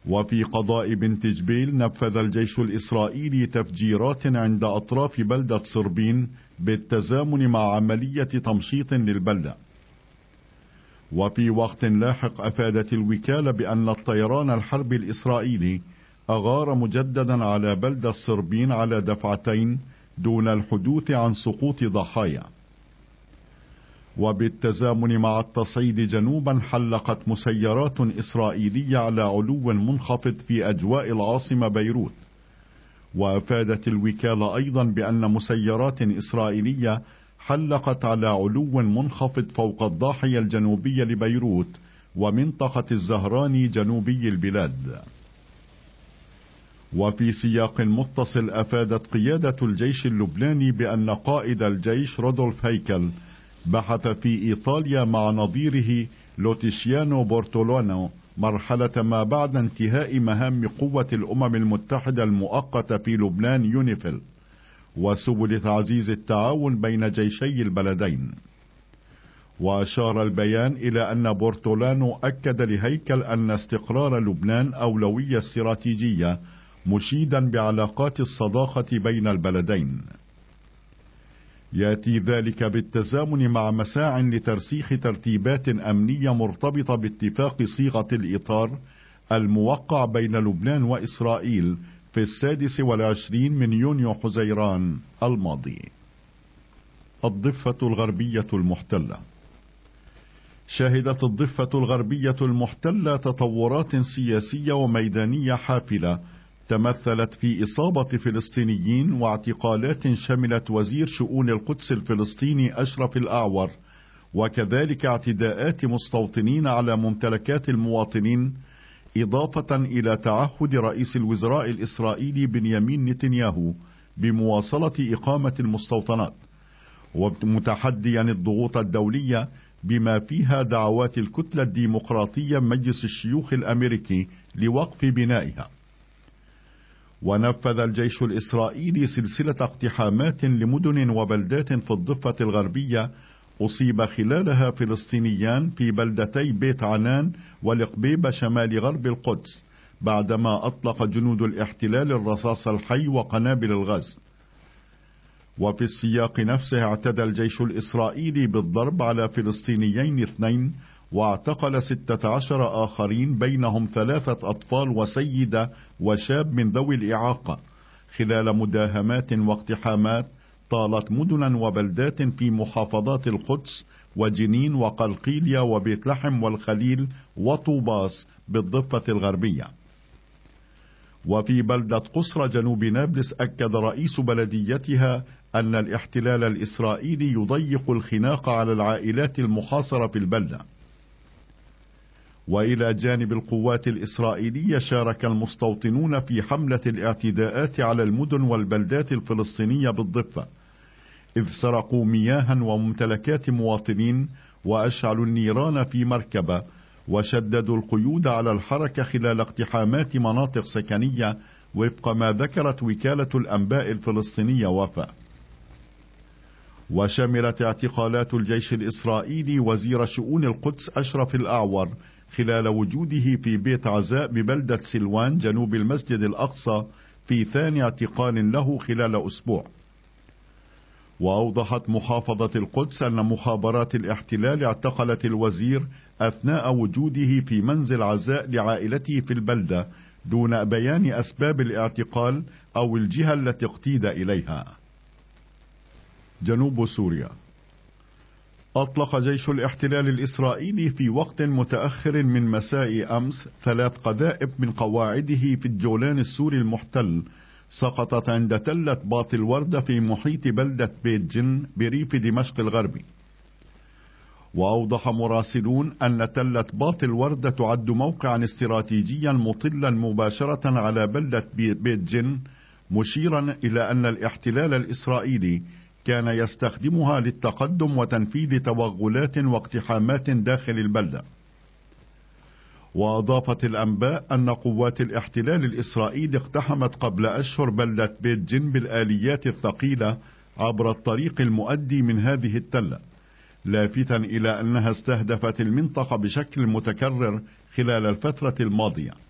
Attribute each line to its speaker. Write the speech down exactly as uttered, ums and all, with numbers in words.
Speaker 1: وفي قضاء بنت جبيل نفذ الجيش الإسرائيلي تفجيرات عند أطراف بلدة صربين بالتزامن مع عملية تمشيط للبلدة. وفي وقت لاحق أفادت الوكالة بأن الطيران الحربي الإسرائيلي أغار مجددا على بلدة صربين على دفعتين دون الحدوث عن سقوط ضحايا. وبالتزامن مع التصعيد جنوبا حلقت مسيرات إسرائيلية على علو منخفض في أجواء العاصمة بيروت. وأفادت الوكالة أيضا بأن مسيرات إسرائيلية حلقت على علو منخفض فوق الضاحية الجنوبية لبيروت ومنطقة الزهراني جنوبي البلاد. وفي سياق متصل أفادت قيادة الجيش اللبناني بأن قائد الجيش رودولف هيكل بحث في إيطاليا مع نظيره لوتيشيانو بورتولانو مرحلة ما بعد انتهاء مهام قوة الأمم المتحدة المؤقتة في لبنان يونيفيل وسبل تعزيز التعاون بين جيشي البلدين. وأشار البيان إلى أن بورتولانو أكد لهيكل أن استقرار لبنان أولوية استراتيجية، مشيدا بعلاقات الصداقة بين البلدين. يأتي ذلك بالتزامن مع مساع لترسيخ ترتيبات أمنية مرتبطة باتفاق صيغة الإطار الموقع بين لبنان وإسرائيل في السادس والعشرين من يونيو حزيران الماضي. الضفة الغربية المحتلة. شهدت الضفة الغربية المحتلة تطورات سياسية وميدانية حافلة تمثلت في إصابة فلسطينيين واعتقالات شملت وزير شؤون القدس الفلسطيني أشرف الأعور، وكذلك اعتداءات مستوطنين على ممتلكات المواطنين، إضافة إلى تعهد رئيس الوزراء الإسرائيلي بنيامين نتنياهو بمواصلة إقامة المستوطنات، ومتحديا الضغوط الدولية بما فيها دعوات الكتلة الديمقراطية مجلس الشيوخ الأمريكي لوقف بنائها. ونفذ الجيش الإسرائيلي سلسلة اقتحامات لمدن وبلدات في الضفة الغربية أصيب خلالها فلسطينيان في بلدتي بيت عنان والقبيبة شمال غرب القدس، بعدما أطلق جنود الاحتلال الرصاص الحي وقنابل الغاز. وفي السياق نفسه اعتدى الجيش الإسرائيلي بالضرب على فلسطينيين اثنين واعتقل ستة عشر آخرين بينهم ثلاثة أطفال وسيدة وشاب من ذوي الإعاقة، خلال مداهمات واقتحامات طالت مدنا وبلدات في محافظات القدس وجنين وقلقيلية وبيت لحم والخليل وطوباس بالضفة الغربية. وفي بلدة قصر جنوب نابلس أكد رئيس بلديتها أن الاحتلال الإسرائيلي يضيق الخناق على العائلات المحاصرة في البلدة. وإلى جانب القوات الإسرائيلية شارك المستوطنون في حملة الاعتداءات على المدن والبلدات الفلسطينية بالضفة، إذ سرقوا مياها وممتلكات مواطنين وأشعلوا النيران في مركبة وشددوا القيود على الحركة خلال اقتحامات مناطق سكنية، وفق ما ذكرت وكالة الأنباء الفلسطينية وفاء. وشملت اعتقالات الجيش الإسرائيلي وزير شؤون القدس أشرف الأعور خلال وجوده في بيت عزاء ببلدة سلوان جنوب المسجد الأقصى في ثاني اعتقال له خلال أسبوع. وأوضحت محافظة القدس أن مخابرات الاحتلال اعتقلت الوزير أثناء وجوده في منزل عزاء لعائلته في البلدة دون بيان أسباب الاعتقال أو الجهة التي اقتيد إليها. جنوب سوريا. أطلق جيش الاحتلال الإسرائيلي في وقت متأخر من مساء أمس ثلاث قذائف من قواعده في الجولان السوري المحتل سقطت عند تلة باط الوردة في محيط بلدة بيت جن بريف دمشق الغربي. وأوضح مراسلون أن تلة باط الوردة تعد موقعا استراتيجيا مطلا مباشرة على بلدة بيت جن، مشيرا إلى أن الاحتلال الإسرائيلي كان يستخدمها للتقدم وتنفيذ توغلات واقتحامات داخل البلدة. وأضافت الأنباء أن قوات الاحتلال الإسرائيلي اقتحمت قبل أشهر بلدة بيت جن بالآليات الثقيلة عبر الطريق المؤدي من هذه التلة، لافتا إلى أنها استهدفت المنطقة بشكل متكرر خلال الفترة الماضية.